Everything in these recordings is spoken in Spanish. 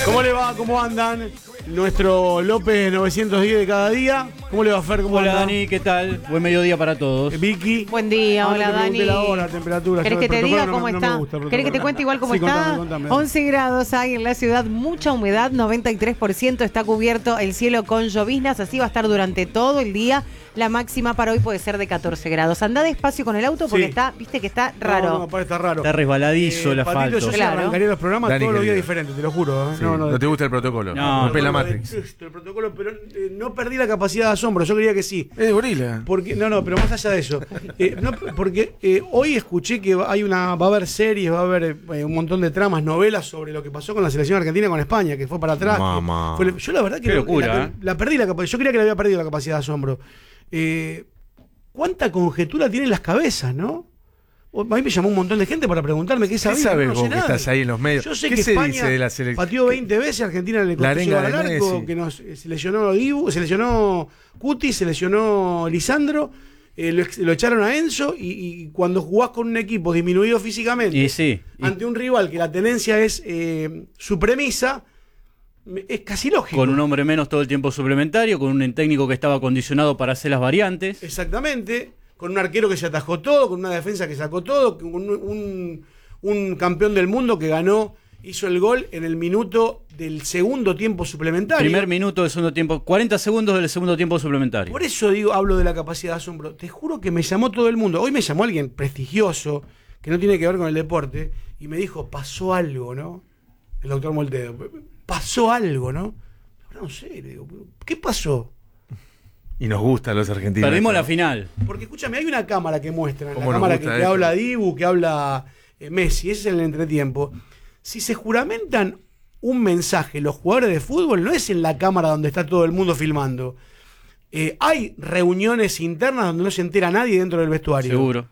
¿Cómo le va? ¿Cómo andan? Nuestro López 910 de cada día. ¿Cómo le va, Fer? ¿Cómo Hola, anda? Dani, ¿qué tal? Buen mediodía para todos. Vicky. Buen día, hola, te pregunté Dani. la hora, la temperatura. ¿Querés Yo que el te protocolo diga cómo no está? me gusta el ¿Querés que te protocolo. cuente igual cómo Sí, está? contame. 11 grados hay en la ciudad, mucha humedad, 93%, está cubierto el cielo con lloviznas, así va a estar durante todo el día. La máxima para hoy puede ser de 14 grados. Anda despacio con el auto porque Sí. está, viste que está raro. No, está raro. Está resbaladizo el Patito, asfalto. yo Claro. arrancaría los programas Dani, todos los días querido. diferentes, te lo juro. Sí, no te gusta el protocolo. No. Rompés la protocolo, Matrix. El protocolo, pero no perdí la capacidad de asombro. Yo creía que sí. Es gorila. Porque, no, pero más allá de eso. Porque hoy escuché que va a haber series, va a haber un montón de tramas, novelas sobre lo que pasó con la selección argentina con España, que fue para atrás. Mamá. Yo la verdad que Qué locura, la perdí la capacidad. Yo creía que la había perdido la capacidad de asombro. ¿Cuánta conjetura tienen las cabezas, no? A mí me llamó un montón de gente para preguntarme qué ¿Qué sabía. sabes no sé vos que nada. estás ahí en los medios? Yo sé ¿Qué que se España dice de la selección? pateó 20 veces, Argentina le La costó arenga llegar al de arco, Messi. que se lesionó Dibu, se lesionó Cuti, se lesionó Lisandro, lo echaron a Enzo y cuando jugás con un equipo disminuido físicamente, Y sí. ante un rival que la tenencia es supremisa, es casi lógico. Con un hombre menos todo el tiempo suplementario, con un técnico que estaba acondicionado para hacer las variantes. Exactamente, con un arquero que se atajó todo, con una defensa que sacó todo, con un campeón del mundo que hizo el gol en el minuto del segundo tiempo suplementario. Primer minuto del segundo tiempo, 40 segundos del segundo tiempo suplementario. Por eso hablo de la capacidad de asombro. Te juro que me llamó todo el mundo. Hoy me llamó alguien prestigioso, que no tiene que ver con el deporte, y me dijo, pasó algo, ¿no? El doctor Moltedo. Pasó algo, ¿no? No sé, le digo, ¿qué pasó? Y nos gustan los argentinos. Perdimos ¿no? la final. Porque escúchame, hay una cámara que muestra, la ¿Cómo nos cámara gusta que eso? habla Dibu, que habla Messi, ese es el entretiempo. Si se juramentan un mensaje los jugadores de fútbol, no es en la cámara donde está todo el mundo filmando. Hay reuniones internas donde no se entera nadie dentro del vestuario. Seguro.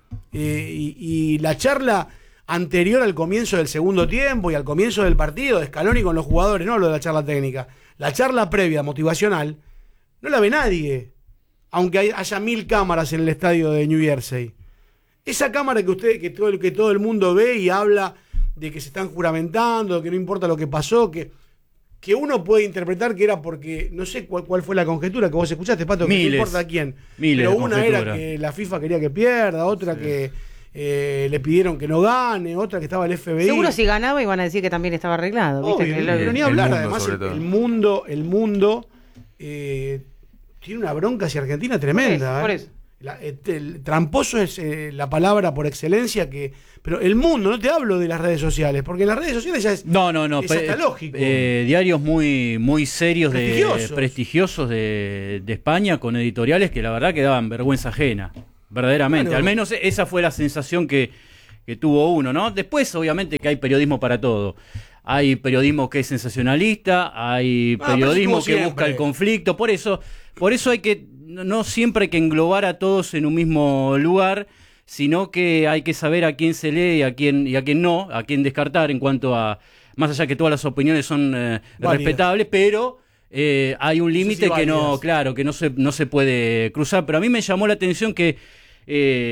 Y la charla anterior al comienzo del segundo tiempo y al comienzo del partido de Scaloni con los jugadores, no hablo de la charla técnica, la charla previa, motivacional, no la ve nadie, aunque haya 1000 cámaras en el estadio de New Jersey. Esa cámara que todo el mundo ve y habla de que se están juramentando, que no importa lo que pasó, que uno puede interpretar que era porque, no sé cuál fue la conjetura que vos escuchaste, Pato, que no Miles. importa a quién. Miles Pero de una era conjeturas. que la FIFA quería que pierda, otra que le pidieron que no gane, otra que estaba el FBI. Seguro si ganaba iban a decir que también estaba arreglado. ¿viste? Obvio, Que pero ni el hablar, mundo, además sobre todo. el mundo tiene una bronca hacia Argentina tremenda. Por eso. El tramposo es la palabra por excelencia, pero el mundo, no te hablo de las redes sociales, porque en las redes sociales ya es, No. es hasta lógico. Diarios muy serios, Prestigiosos. de España, con editoriales que la verdad que daban vergüenza ajena. Verdaderamente. Claro. Al menos esa fue la sensación que tuvo uno, ¿no? Después, obviamente, que hay periodismo para todo. Hay periodismo que es sensacionalista, hay pero periodismo eso estuvo que busca siempre. el conflicto. Por eso hay que, no siempre hay que englobar a todos en un mismo lugar, sino que hay que saber a quién se lee y a quién no, a quién descartar en cuanto a, más allá que todas las opiniones son respetables, pero hay un límite que no, válidas. claro, que no se puede cruzar. Pero a mí me llamó la atención que